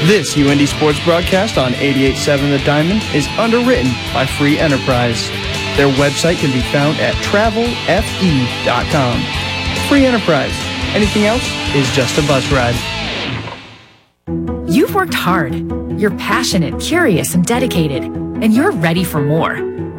This UND Sports broadcast on 88.7 The Diamond is underwritten by Free Enterprise. Their website can be found at travelfe.com. Free Enterprise. Anything else is just a bus ride. You've worked hard. You're passionate, curious, and dedicated, and you're ready for more.